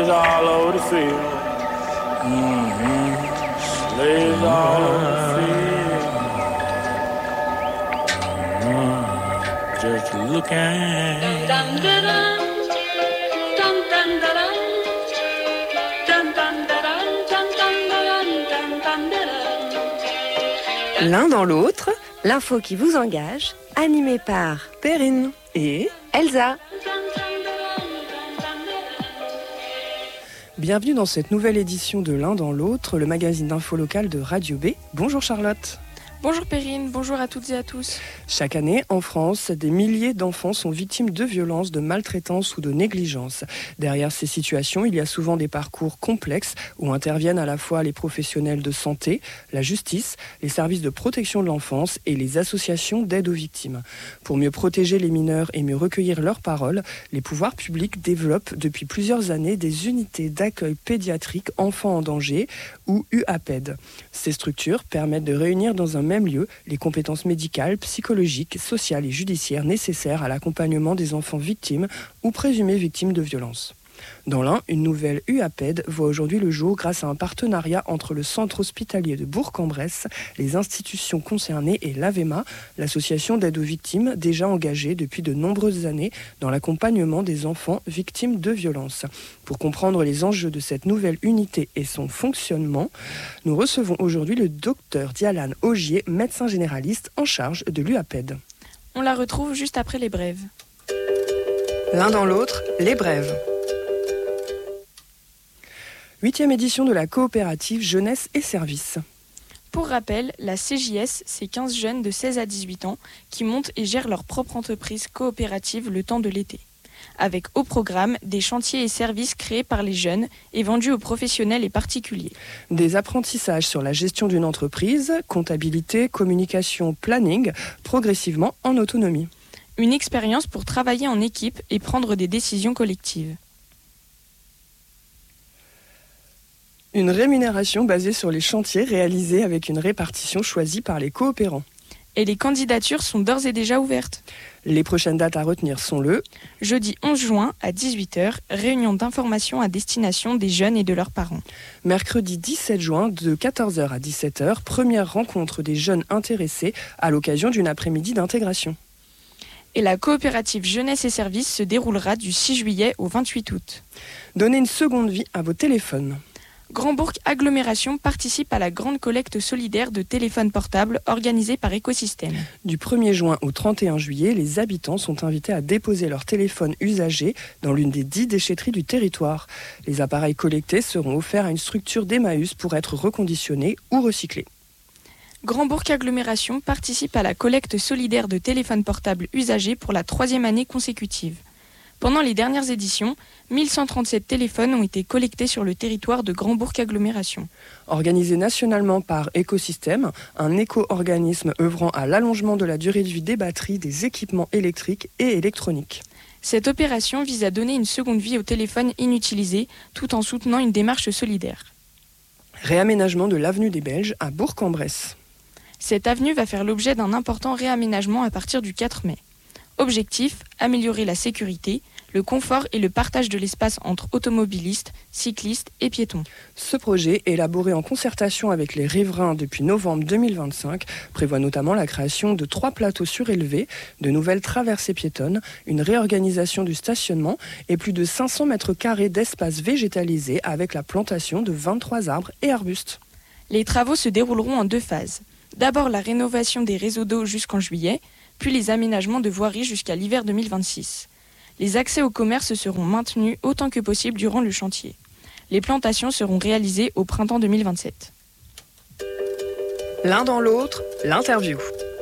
Slaves all over the field. Slaves all over the field. Just looking. L'un dans l'autre, l'info qui vous engage, animée par Perrine et Elsa. Bienvenue dans cette nouvelle édition de L'un dans l'autre, le magazine d'info locale de Radio B. Bonjour Charlotte. Bonjour Perrine, bonjour à toutes et à tous. Chaque année, en France, des milliers d'enfants sont victimes de violences, de maltraitance ou de négligence. Derrière ces situations, il y a souvent des parcours complexes où interviennent à la fois les professionnels de santé, la justice, les services de protection de l'enfance et les associations d'aide aux victimes. Pour mieux protéger les mineurs et mieux recueillir leurs paroles, les pouvoirs publics développent depuis plusieurs années des unités d'accueil pédiatrique enfants en danger ou UAPED. Ces structures permettent de réunir dans un même lieu les compétences médicales, psychologiques, sociales et judiciaires nécessaires à l'accompagnement des enfants victimes ou présumés victimes de violences. Dans l'Ain, une nouvelle UAPED voit aujourd'hui le jour grâce à un partenariat entre le centre hospitalier de Bourg-en-Bresse, les institutions concernées et l'AVEMA, l'association d'aide aux victimes déjà engagée depuis de nombreuses années dans l'accompagnement des enfants victimes de violences. Pour comprendre les enjeux de cette nouvelle unité et son fonctionnement, nous recevons aujourd'hui le docteur Dialane Augier, médecin généraliste en charge de l'UAPED. On la retrouve juste après les brèves. L'un dans l'autre, les brèves. 8e édition de la coopérative Jeunesse et Services. Pour rappel, la CJS, c'est 15 jeunes de 16 à 18 ans qui montent et gèrent leur propre entreprise coopérative le temps de l'été. Avec au programme des chantiers et services créés par les jeunes et vendus aux professionnels et particuliers. Des apprentissages sur la gestion d'une entreprise, comptabilité, communication, planning, progressivement en autonomie. Une expérience pour travailler en équipe et prendre des décisions collectives. Une rémunération basée sur les chantiers réalisés avec une répartition choisie par les coopérants. Et les candidatures sont d'ores et déjà ouvertes. Les prochaines dates à retenir sont le jeudi 11 juin à 18h, réunion d'information à destination des jeunes et de leurs parents. Mercredi 17 juin de 14h à 17h, première rencontre des jeunes intéressés à l'occasion d'une après-midi d'intégration. Et la coopérative Jeunesse et Services se déroulera du 6 juillet au 28 août. Donnez une seconde vie à vos téléphones. Grand Bourg Agglomération participe à la grande collecte solidaire de téléphones portables organisée par Écosystème. Du 1er juin au 31 juillet, les habitants sont invités à déposer leurs téléphones usagés dans l'une des 10 déchetteries du territoire. Les appareils collectés seront offerts à une structure d'Emmaüs pour être reconditionnés ou recyclés. Grand Bourg Agglomération participe à la collecte solidaire de téléphones portables usagés pour la 3e année consécutive. Pendant les dernières éditions, 1137 téléphones ont été collectés sur le territoire de Grand Bourg Agglomération. Organisé nationalement par Écosystème, un éco-organisme œuvrant à l'allongement de la durée de vie des batteries, des équipements électriques et électroniques. Cette opération vise à donner une seconde vie aux téléphones inutilisés tout en soutenant une démarche solidaire. Réaménagement de l'avenue des Belges à Bourg-en-Bresse. Cette avenue va faire l'objet d'un important réaménagement à partir du 4 mai. Objectif, améliorer la sécurité, le confort et le partage de l'espace entre automobilistes, cyclistes et piétons. Ce projet, élaboré en concertation avec les riverains depuis novembre 2025, prévoit notamment la création de 3 plateaux surélevés, de nouvelles traversées piétonnes, une réorganisation du stationnement et plus de 500 mètres carrés d'espace végétalisé avec la plantation de 23 arbres et arbustes. Les travaux se dérouleront en 2 phases. D'abord la rénovation des réseaux d'eau jusqu'en juillet, puis les aménagements de voiries jusqu'à l'hiver 2026. Les accès au commerce seront maintenus autant que possible durant le chantier. Les plantations seront réalisées au printemps 2027. L'un dans l'autre, l'interview.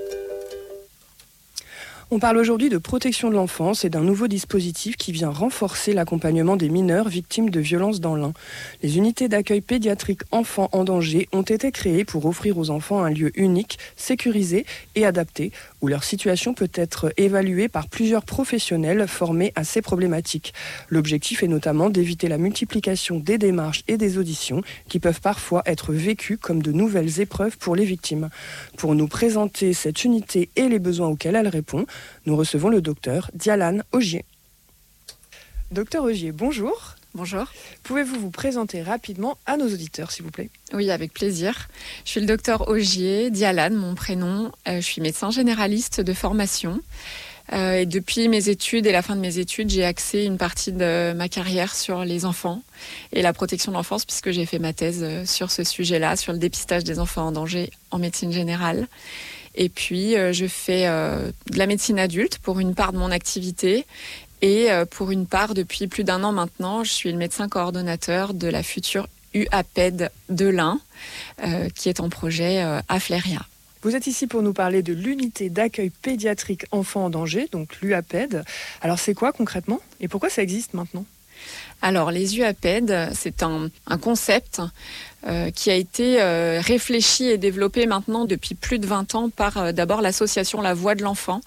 On parle aujourd'hui de protection de l'enfance et d'un nouveau dispositif qui vient renforcer l'accompagnement des mineurs victimes de violences dans l'Ain. Les unités d'accueil pédiatrique enfants en danger ont été créées pour offrir aux enfants un lieu unique, sécurisé et adapté, où leur situation peut être évaluée par plusieurs professionnels formés à ces problématiques. L'objectif est notamment d'éviter la multiplication des démarches et des auditions qui peuvent parfois être vécues comme de nouvelles épreuves pour les victimes. Pour nous présenter cette unité et les besoins auxquels elle répond, nous recevons le docteur Dialane Augier. Docteur Augier, bonjour. Bonjour. Pouvez-vous vous présenter rapidement à nos auditeurs, s'il vous plaît ? Oui, avec plaisir. Je suis le docteur Augier, Dialane, mon prénom. Je suis médecin généraliste de formation. Et depuis mes études et la fin de mes études, j'ai axé une partie de ma carrière sur les enfants et la protection de l'enfance, puisque j'ai fait ma thèse sur ce sujet-là, sur le dépistage des enfants en danger en médecine générale. Et puis, je fais de la médecine adulte pour une part de mon activité. Et pour une part, depuis plus d'1 an maintenant, je suis le médecin coordonnateur de la future UAPED de l'Ain, qui est en projet à Fléria. Vous êtes ici pour nous parler de l'unité d'accueil pédiatrique enfants en danger, donc l'UAPED. Alors c'est quoi concrètement et pourquoi ça existe maintenant ? Alors les UAPED, c'est un concept qui a été réfléchi et développé maintenant depuis plus de 20 ans par d'abord l'association La Voix de l'Enfant.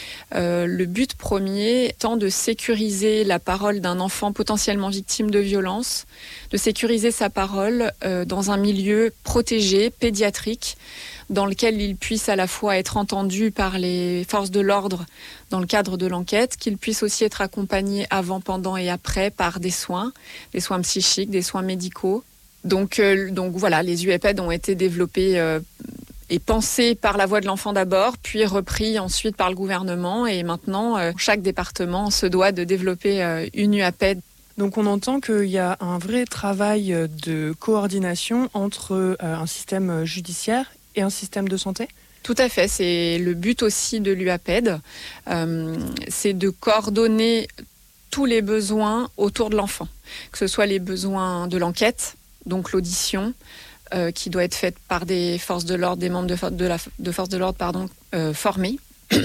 Le but premier étant de sécuriser la parole d'un enfant potentiellement victime de violence, de sécuriser sa parole dans un milieu protégé, pédiatrique, dans lequel il puisse à la fois être entendu par les forces de l'ordre dans le cadre de l'enquête, qu'il puisse aussi être accompagné avant, pendant et après par des soins psychiques, des soins médicaux. Donc voilà, les UAPED ont été développés et pensés par La Voix de l'Enfant d'abord, puis repris ensuite par le gouvernement. Et maintenant, chaque département se doit de développer une UAPED. Donc on entend qu'il y a un vrai travail de coordination entre un système judiciaire et un système de santé ? Tout à fait, c'est le but aussi de l'UAPED, c'est de coordonner tous les besoins autour de l'enfant, que ce soit les besoins de l'enquête, donc l'audition, qui doit être faite par des forces de l'ordre, des membres de forces de l'ordre formés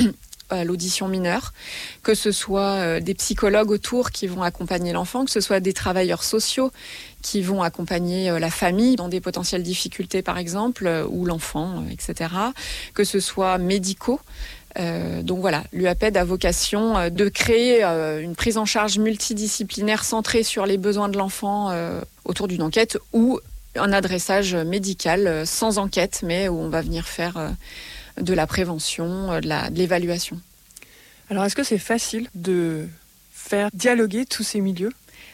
à l'audition mineure, que ce soit des psychologues autour qui vont accompagner l'enfant, que ce soit des travailleurs sociaux qui vont accompagner la famille dans des potentielles difficultés par exemple, ou l'enfant, etc., que ce soit médicaux. Donc voilà, l'UAPED a vocation de créer une prise en charge multidisciplinaire centrée sur les besoins de l'enfant autour d'une enquête ou un adressage médical sans enquête, mais où on va venir faire de la prévention, de l'évaluation. Alors est-ce que c'est facile de faire dialoguer tous ces milieux ?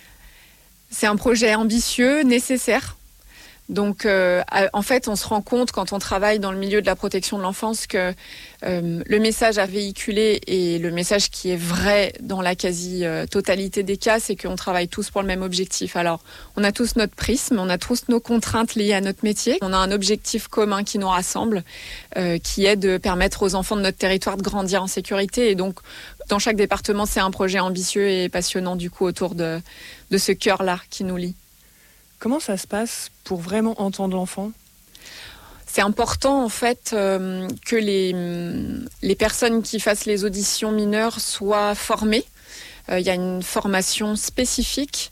C'est un projet ambitieux, nécessaire. Donc en fait, on se rend compte quand on travaille dans le milieu de la protection de l'enfance que le message à véhiculer et le message qui est vrai dans la quasi-totalité des cas, c'est qu'on travaille tous pour le même objectif. Alors, on a tous notre prisme, on a tous nos contraintes liées à notre métier. On a un objectif commun qui nous rassemble, qui est de permettre aux enfants de notre territoire de grandir en sécurité. Et donc, dans chaque département, c'est un projet ambitieux et passionnant du coup autour de ce cœur-là qui nous lie. Comment ça se passe pour vraiment entendre l'enfant ? C'est important en fait que les personnes qui fassent les auditions mineures soient formées. Il y a une formation spécifique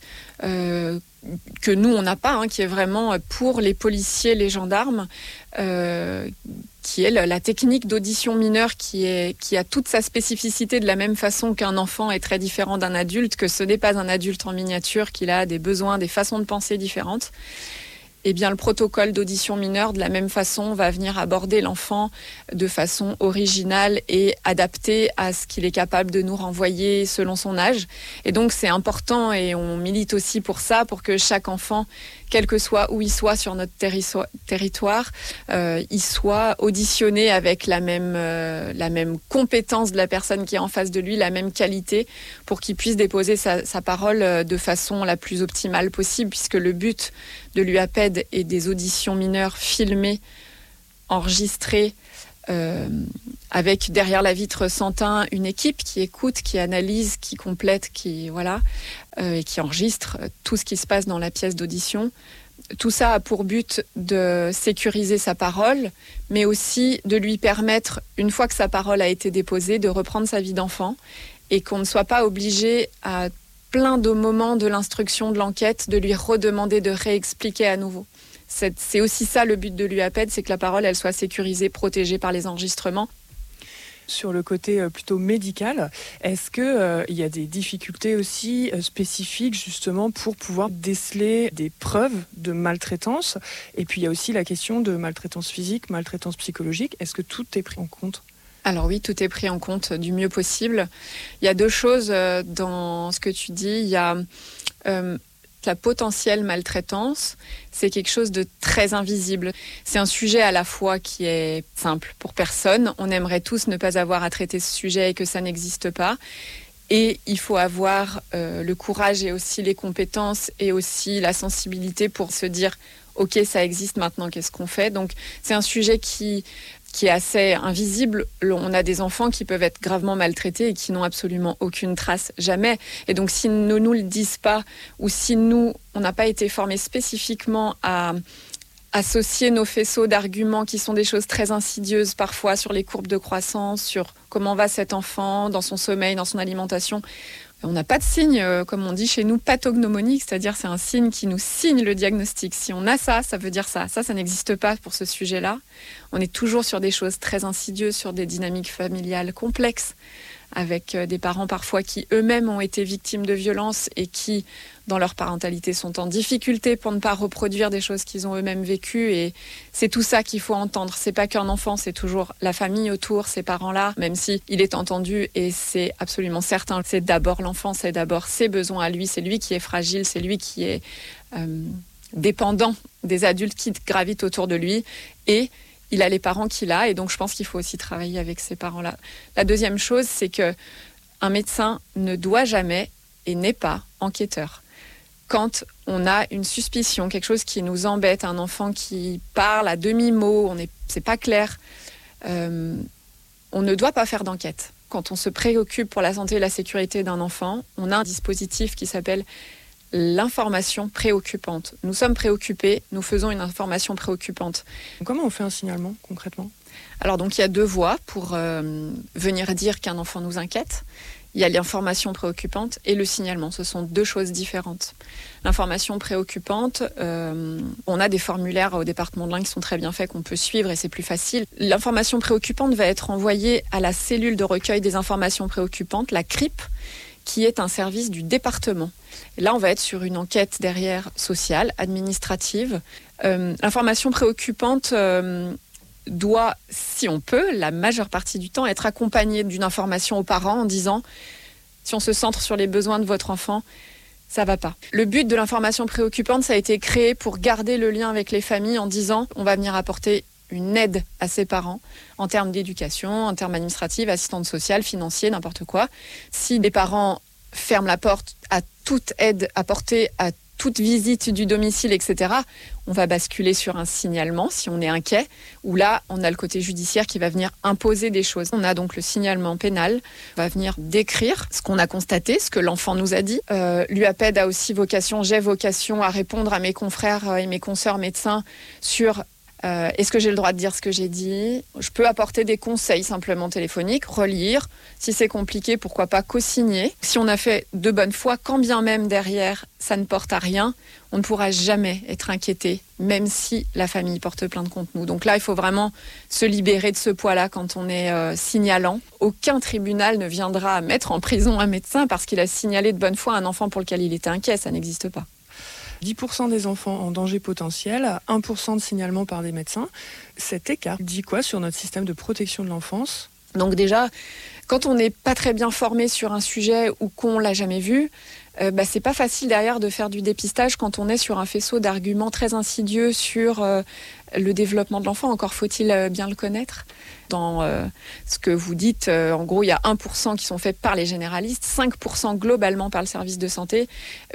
que nous on n'a pas, qui est vraiment pour les policiers, les gendarmes, qui est la technique d'audition mineure qui a toute sa spécificité de la même façon qu'un enfant est très différent d'un adulte, que ce n'est pas un adulte en miniature, qu'il a des besoins, des façons de penser différentes. Eh bien, le protocole d'audition mineure, de la même façon, va venir aborder l'enfant de façon originale et adaptée à ce qu'il est capable de nous renvoyer selon son âge. Et donc, c'est important et on milite aussi pour ça, pour que chaque enfant, quel que soit où il soit sur notre territoire, il soit auditionné avec la même compétence de la personne qui est en face de lui, la même qualité, pour qu'il puisse déposer sa parole de façon la plus optimale possible, puisque le but de l'UAPED et des auditions mineures filmées, enregistrées, avec derrière la vitre Santin une équipe qui écoute, qui analyse, qui complète, et qui enregistre tout ce qui se passe dans la pièce d'audition. Tout ça a pour but de sécuriser sa parole, mais aussi de lui permettre, une fois que sa parole a été déposée, de reprendre sa vie d'enfant et qu'on ne soit pas obligé à plein de moments de l'instruction de l'enquête de lui redemander de réexpliquer à nouveau. C'est aussi ça le but de l'UAPED, c'est que la parole elle soit sécurisée, protégée par les enregistrements. Sur le côté plutôt médical, est-ce qu'il y a des difficultés aussi spécifiques justement pour pouvoir déceler des preuves de maltraitance ? Et puis il y a aussi la question de maltraitance physique, maltraitance psychologique. Est-ce que tout est pris en compte ? Alors oui, tout est pris en compte du mieux possible. Il y a deux choses dans ce que tu dis. Il y a La potentielle maltraitance, c'est quelque chose de très invisible. C'est un sujet à la fois qui est simple pour personne. On aimerait tous ne pas avoir à traiter ce sujet et que ça n'existe pas. Et il faut avoir le courage et aussi les compétences et aussi la sensibilité pour se dire « Ok, ça existe maintenant, qu'est-ce qu'on fait ?» Donc c'est un sujet qui est assez invisible. On a des enfants qui peuvent être gravement maltraités et qui n'ont absolument aucune trace, jamais. Et donc, s'ils ne nous le disent pas, ou si nous, on n'a pas été formés spécifiquement à associer nos faisceaux d'arguments qui sont des choses très insidieuses, parfois sur les courbes de croissance, sur comment va cet enfant, dans son sommeil, dans son alimentation, on n'a pas de signe, comme on dit chez nous, pathognomonique, c'est-à-dire c'est un signe qui nous signe le diagnostic. Si on a ça, ça veut dire ça. Ça n'existe pas pour ce sujet-là. On est toujours sur des choses très insidieuses, sur des dynamiques familiales complexes, avec des parents parfois qui eux-mêmes ont été victimes de violences et qui, dans leur parentalité, sont en difficulté pour ne pas reproduire des choses qu'ils ont eux-mêmes vécues. Et c'est tout ça qu'il faut entendre. C'est pas qu'un enfant, c'est toujours la famille autour, ces parents-là, même si il est entendu et c'est absolument certain. C'est d'abord l'enfant, c'est d'abord ses besoins à lui, c'est lui qui est fragile, c'est lui qui est dépendant des adultes qui gravitent autour de lui. Et il a les parents qu'il a, et donc je pense qu'il faut aussi travailler avec ces parents-là. La deuxième chose, c'est qu'un médecin ne doit jamais et n'est pas enquêteur. Quand on a une suspicion, quelque chose qui nous embête, un enfant qui parle à demi-mot, c'est pas clair, on ne doit pas faire d'enquête. Quand on se préoccupe pour la santé et la sécurité d'un enfant, on a un dispositif qui s'appelle l'information préoccupante. Nous sommes préoccupés, nous faisons une information préoccupante. Comment on fait un signalement concrètement ? Alors donc il y a deux voies pour venir dire qu'un enfant nous inquiète. Il y a l'information préoccupante et le signalement. Ce sont deux choses différentes. L'information préoccupante, on a des formulaires au département de l'Ain qui sont très bien faits, qu'on peut suivre et c'est plus facile. L'information préoccupante va être envoyée à la cellule de recueil des informations préoccupantes, la CRIP, qui est un service du département. Et là, on va être sur une enquête derrière sociale, administrative. L'information préoccupante doit, si on peut, la majeure partie du temps, être accompagnée d'une information aux parents en disant « si on se centre sur les besoins de votre enfant, ça va pas ». Le but de l'information préoccupante, ça a été créé pour garder le lien avec les familles en disant « on va venir apporter une aide à ses parents en termes d'éducation, en termes administratifs, assistante sociale, financier, n'importe quoi. Si les parents ferment la porte à toute aide apportée, à toute visite du domicile, etc., on va basculer sur un signalement si on est inquiet, où là, on a le côté judiciaire qui va venir imposer des choses. On a donc le signalement pénal, on va venir décrire ce qu'on a constaté, ce que l'enfant nous a dit. L'UAPED a aussi j'ai vocation à répondre à mes confrères et mes consoeurs médecins sur est-ce que j'ai le droit de dire ce que j'ai dit ? Je peux apporter des conseils simplement téléphoniques, relire. Si c'est compliqué, pourquoi pas co-signer. Si on a fait de bonne foi, quand bien même derrière, ça ne porte à rien, on ne pourra jamais être inquiété, même si la famille porte plainte contre nous. Donc là, il faut vraiment se libérer de ce poids-là quand on est signalant. Aucun tribunal ne viendra mettre en prison un médecin parce qu'il a signalé de bonne foi un enfant pour lequel il était inquiet. Ça n'existe pas. 10% des enfants en danger potentiel, 1% de signalement par des médecins. Cet écart dit quoi sur notre système de protection de l'enfance ? Donc déjà, quand on n'est pas très bien formé sur un sujet ou qu'on ne l'a jamais vu, c'est pas facile derrière de faire du dépistage quand on est sur un faisceau d'arguments très insidieux sur le développement de l'enfant. Encore faut-il bien le connaître. Dans ce que vous dites, en gros, il y a 1% qui sont faits par les généralistes, 5% globalement par le service de santé,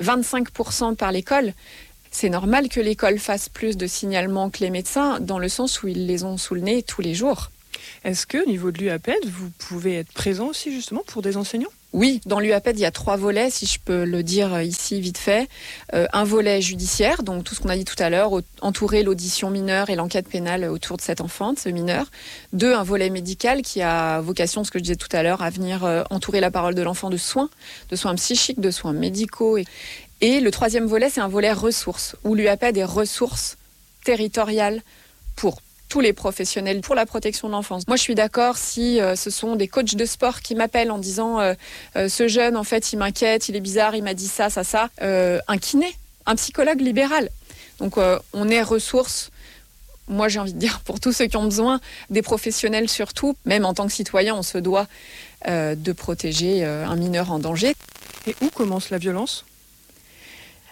25% par l'école. C'est normal que l'école fasse plus de signalements que les médecins, dans le sens où ils les ont sous le nez tous les jours. Est-ce qu'au niveau de l'UAPED, vous pouvez être présent aussi justement pour des enseignants ? Oui, dans l'UAPED, il y a 3 volets, si je peux le dire ici vite fait. Un volet judiciaire, donc tout ce qu'on a dit tout à l'heure, entourer l'audition mineure et l'enquête pénale autour de cet enfant, de ce mineur. 2, un volet médical qui a vocation, ce que je disais tout à l'heure, à venir entourer la parole de l'enfant de soins psychiques, de soins médicaux. Et le 3e volet, c'est un volet ressources, où l'UAPED est ressources territoriales pour tous les professionnels pour la protection de l'enfance. Moi, je suis d'accord si ce sont des coachs de sport qui m'appellent en disant ce jeune, en fait, il m'inquiète, il est bizarre, il m'a dit ça. Un kiné, un psychologue libéral. Donc, on est ressources. Moi, j'ai envie de dire, pour tous ceux qui ont besoin, des professionnels surtout, même en tant que citoyen, on se doit de protéger un mineur en danger. Et où commence la violence ?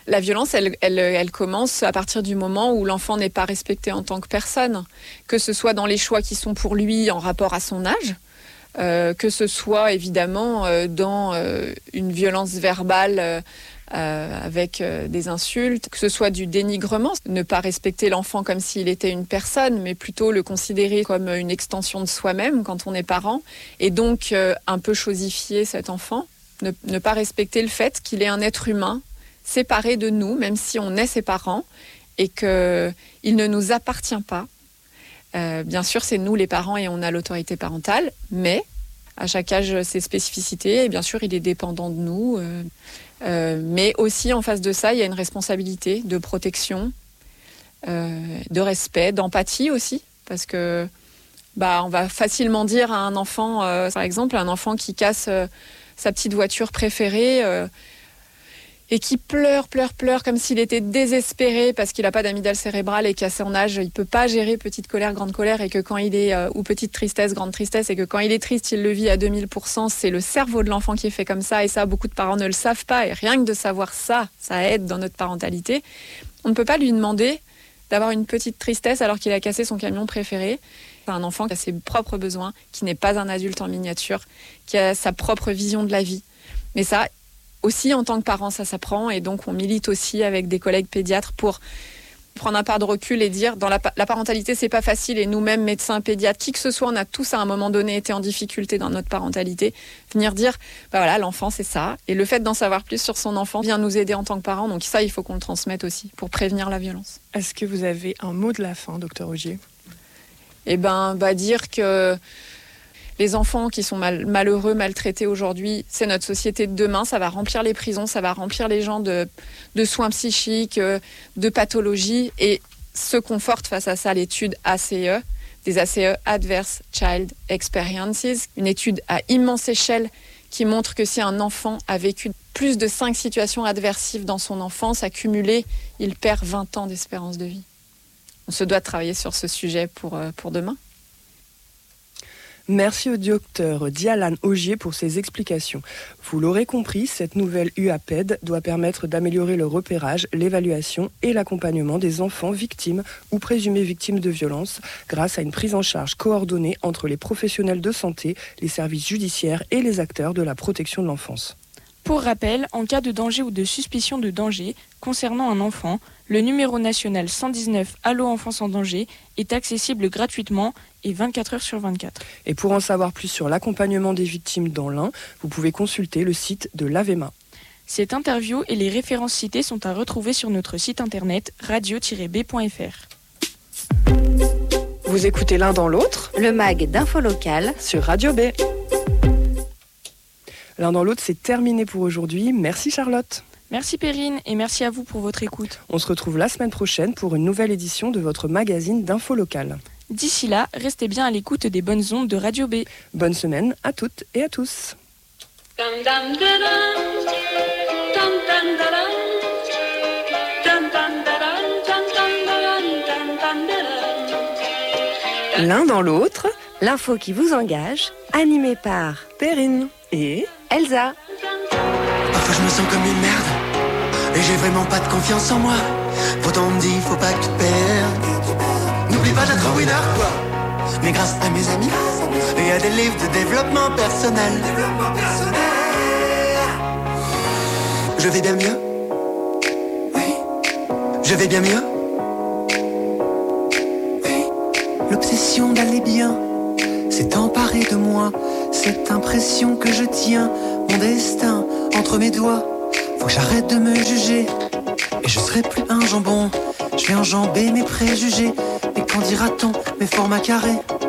La violence, elle commence à partir du moment où l'enfant n'est pas respecté en tant que personne, que ce soit dans les choix qui sont pour lui en rapport à son âge, que ce soit évidemment dans une violence verbale avec des insultes, que ce soit du dénigrement, ne pas respecter l'enfant comme s'il était une personne, mais plutôt le considérer comme une extension de soi-même quand on est parent, et donc un peu chosifier cet enfant, ne pas respecter le fait qu'il est un être humain, séparé de nous, même si on est ses parents, et qu'il ne nous appartient pas. Bien sûr, c'est nous les parents et on a l'autorité parentale, mais à chaque âge, ses spécificités, et bien sûr, il est dépendant de nous. Mais aussi, en face de ça, il y a une responsabilité de protection, de respect, d'empathie aussi, parce que on va facilement dire à un enfant, par exemple, un enfant qui casse sa petite voiture préférée et qui pleure comme s'il était désespéré parce qu'il n'a pas d'amygdale cérébrale et qu'à son âge, il ne peut pas gérer petite colère, grande colère, et que quand il est, ou petite tristesse, grande tristesse, et que quand il est triste, il le vit à 2000%, c'est le cerveau de l'enfant qui est fait comme ça, et ça, beaucoup de parents ne le savent pas, et rien que de savoir ça, ça aide dans notre parentalité. On ne peut pas lui demander d'avoir une petite tristesse alors qu'il a cassé son camion préféré. C'est un enfant qui a ses propres besoins, qui n'est pas un adulte en miniature, qui a sa propre vision de la vie. Mais ça, aussi, en tant que parent, ça s'apprend, et donc on milite aussi avec des collègues pédiatres pour prendre un pas de recul et dire la parentalité, c'est pas facile, et nous-mêmes, médecins, pédiatres, qui que ce soit, on a tous à un moment donné été en difficulté dans notre parentalité. Venir dire, voilà, l'enfant, c'est ça, et le fait d'en savoir plus sur son enfant vient nous aider en tant que parents, donc ça, il faut qu'on le transmette aussi pour prévenir la violence. Est-ce que vous avez un mot de la fin, docteur Augier ? Dire que les enfants qui sont malheureux, maltraités aujourd'hui, c'est notre société de demain. Ça va remplir les prisons, ça va remplir les gens de soins psychiques, de pathologies. Et se conforte face à ça l'étude ACE, des ACE, Adverse Child Experiences, une étude à immense échelle qui montre que si un enfant a vécu plus de 5 situations adversives dans son enfance, accumulées, il perd 20 ans d'espérance de vie. On se doit de travailler sur ce sujet pour demain. Merci au docteur Dialan Augier pour ses explications. Vous l'aurez compris, cette nouvelle UAPED doit permettre d'améliorer le repérage, l'évaluation et l'accompagnement des enfants victimes ou présumés victimes de violences grâce à une prise en charge coordonnée entre les professionnels de santé, les services judiciaires et les acteurs de la protection de l'enfance. Pour rappel, en cas de danger ou de suspicion de danger concernant un enfant, le numéro national 119 Allo Enfance en danger est accessible gratuitement et 24 heures sur 24. Et pour en savoir plus sur l'accompagnement des victimes dans l'Ain, vous pouvez consulter le site de l'AVEMA. Cette interview et les références citées sont à retrouver sur notre site internet radio-b.fr. Vous écoutez L'un dans l'autre, Le mag d'info locale sur Radio B. L'un dans l'autre, c'est terminé pour aujourd'hui. Merci Charlotte. Merci Perrine et merci à vous pour votre écoute. On se retrouve la semaine prochaine pour une nouvelle édition de votre magazine d'info locale. D'ici là, restez bien à l'écoute des bonnes ondes de Radio B. Bonne semaine à toutes et à tous. L'un dans l'autre, l'info qui vous engage, animée par Perrine et Elsa. Parfois je me sens comme une merde et j'ai vraiment pas de confiance en moi. Pourtant on me dit faut pas que tu te perdes. N'oublie pas d'être winner quoi. Mais grâce à mes amis et à des livres de développement personnel, je vais bien mieux. Oui, je vais bien mieux. Oui, l'obsession d'aller bien s'est emparée de moi. Cette impression que je tiens mon destin entre mes doigts. Faut que j'arrête de me juger et je serai plus un jambon. Je vais enjamber mes préjugés. Mais qu'en dira-t-on, mes formats carrés?